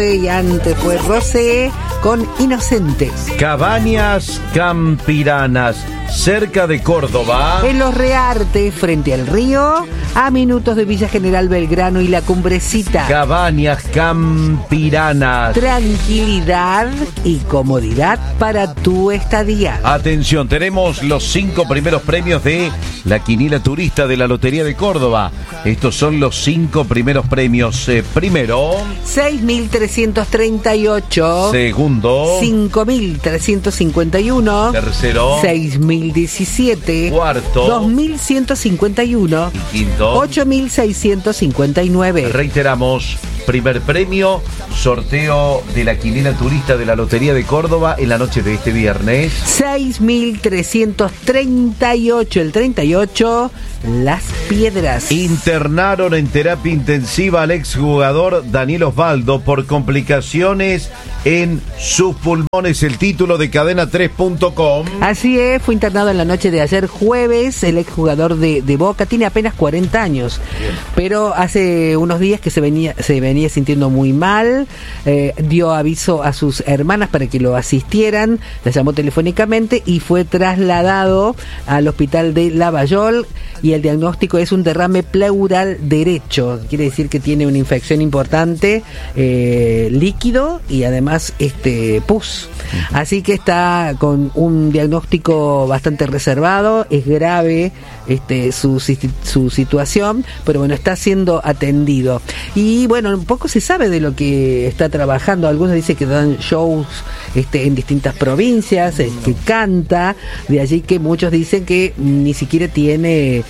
tarde y antes fue Rosé con Inocentes. Cabañas Campiranas, cerca de Córdoba. En Los Reartes, frente al río, a minutos de Villa General Belgrano y La Cumbrecita. Cabañas Campiranas. Tranquilidad y comodidad para tu estadía. Atención, tenemos los 5 primeros premios de la Quiniela Turista de la Lotería de Córdoba. Estos son los 5 primeros premios. Primero, 6.338. Segundo, 5.351. Tercero, 6.017. Cuarto, 2.151. Y quinto, 8.659. reiteramos, primer premio, sorteo de la Quiniela Turista de la Lotería de Córdoba en la noche de este viernes. 6.338, el 38, Las Piedras. Internaron en terapia intensiva al exjugador Daniel Osvaldo por complicaciones en sus pulmones. El título de cadena3.com. Así es, fue internado en la noche de ayer jueves. El exjugador de Boca tiene apenas 40 años. Bien. Pero hace unos días que se venía sintiendo muy mal. Dio aviso a sus hermanas para que lo asistieran. La llamó telefónicamente y fue trasladado al hospital de Lavallol. Y el diagnóstico es un derrame pleural derecho. Quiere decir que tiene una infección importante, líquido y además pus. Así que está con un diagnóstico bastante reservado. Es grave su situación, pero bueno, está siendo atendido. Y bueno, un poco se sabe de lo que está trabajando. Algunos dicen que dan shows en distintas provincias, que canta. De allí que muchos dicen que ni siquiera tiene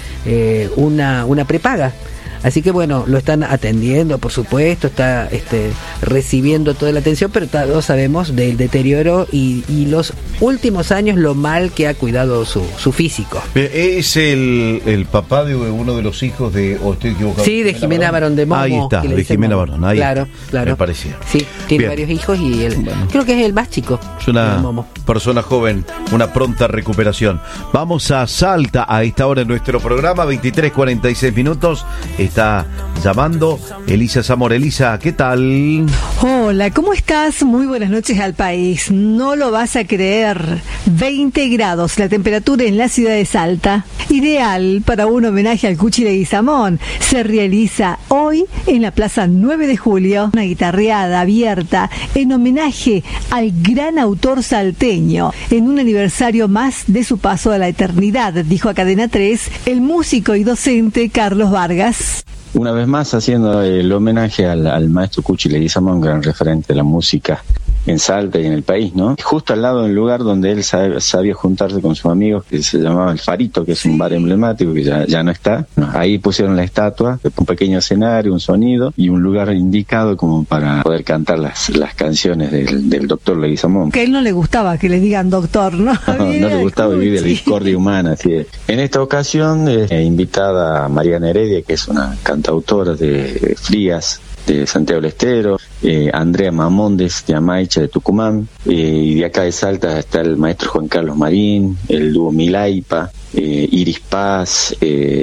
una prepaga. Así que bueno, lo están atendiendo, por supuesto, está recibiendo toda la atención, pero todos sabemos del deterioro y los últimos años lo mal que ha cuidado su físico. ¿Es el papá de uno de los hijos de, o estoy equivocado? Sí, de Jimena Barón de Momo. Ahí está, de Jimena Barón, ahí claro, está. Claro. Me parecía. Sí, tiene Bien. varios hijos y él, creo que es el más chico. Es una persona joven, una pronta recuperación. Vamos a Salta a esta hora en nuestro programa, 23:46 minutos. Está llamando Elisa Zamora. Elisa, ¿qué tal? Hola, ¿cómo estás? Muy buenas noches al país. No lo vas a creer. 20 grados la temperatura en la ciudad de Salta. Ideal para un homenaje al Cuchi Leguizamón. Se realiza hoy en la Plaza 9 de Julio. Una guitarreada abierta en homenaje al gran autor salteño. En un aniversario más de su paso a la eternidad, dijo a Cadena 3 el músico y docente Carlos Vargas. Una vez más haciendo el homenaje al maestro Cuchi Leguizamón, gran referente de la música en Salta y en el país, ¿no? Justo al lado del lugar donde él sabía juntarse con sus amigos, que se llamaba El Farito, que es un bar emblemático que ya no está. Ahí pusieron la estatua, un pequeño escenario, un sonido y un lugar indicado como para poder cantar las canciones del doctor Leguizamón. Que a él no le gustaba que le digan doctor, ¿no? No le gustaba vivir de la discordia humana, así es. En esta ocasión invitada a Mariana Heredia, que es una cantautora de Frías, de Santiago del Estero, Andrea Mamondes de Amaicha de Tucumán, y de acá de Salta está el maestro Juan Carlos Marín, el dúo Milaipa, Iris Paz,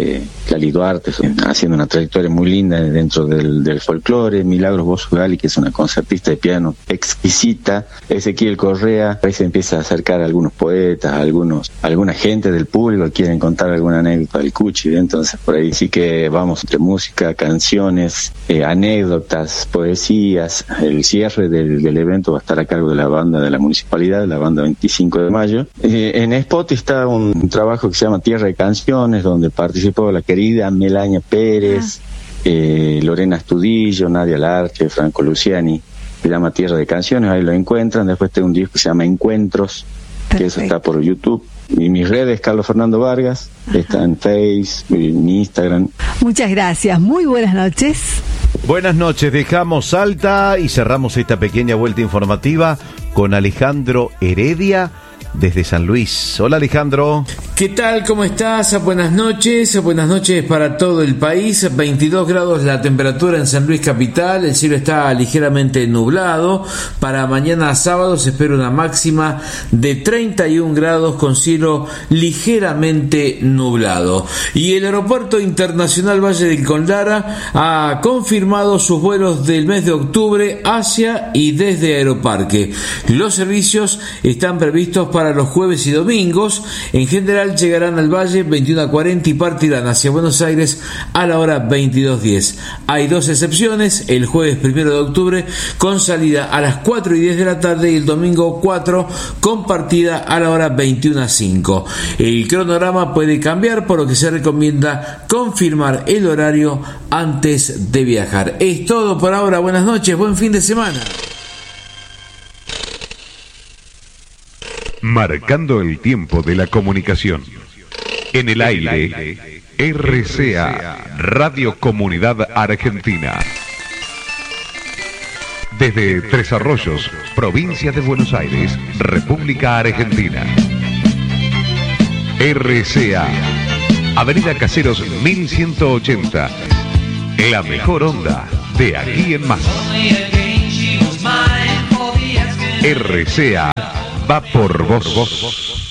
Lali Duarte, haciendo una trayectoria muy linda dentro del folclore, Milagros Bozo Gali, que es una concertista de piano exquisita, Ezequiel Correa, ahí se empieza a acercar a algunos poetas, alguna gente del público que quieren contar alguna anécdota del Cuchi, entonces por ahí sí que vamos entre música, canciones, anécdotas, poesías. El cierre del evento va a estar a cargo de la banda de la municipalidad, la banda 25 de mayo. En Spot está un trabajo que se llama Tierra de Canciones, donde participó la querida Melania Pérez, Lorena Astudillo, Nadia Larche, Franco Luciani. Se llama Tierra de Canciones, ahí lo encuentran. Después tengo un disco que se llama Encuentros, que eso está por YouTube. Y mis redes, Carlos Fernando Vargas, está en Facebook, en Instagram. Muchas gracias, muy buenas noches. Buenas noches, dejamos Salta y cerramos esta pequeña vuelta informativa con Alejandro Heredia desde San Luis. Hola Alejandro. ¿Qué tal? ¿Cómo estás? Buenas noches para todo el país. 22 grados la temperatura en San Luis capital, el cielo está ligeramente nublado. Para mañana sábado se espera una máxima de 31 grados con cielo ligeramente nublado. Y el Aeropuerto Internacional Valle del Conlara ha confirmado sus vuelos del mes de octubre hacia y desde Aeroparque. Los servicios están previstos para los jueves y domingos. En general llegarán al Valle 21:40 y partirán hacia Buenos Aires a la hora 22:10. Hay dos excepciones: el jueves 1 de octubre con salida a las 4:10 de la tarde y el domingo 4 con partida a la hora 21:05. El cronograma puede cambiar, por lo que se recomienda confirmar el horario antes de viajar. Es todo por ahora. Buenas noches, buen fin de semana. Marcando el tiempo de la comunicación. En el aire, RCA, Radio Comunidad Argentina. Desde Tres Arroyos, provincia de Buenos Aires, República Argentina. RCA, Avenida Caseros 1180. La mejor onda de aquí en más. RCA va por vos.